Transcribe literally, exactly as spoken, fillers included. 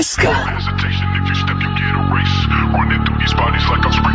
S K. Hesitation, if you step, you get erased. Running through these bodies like I'm spring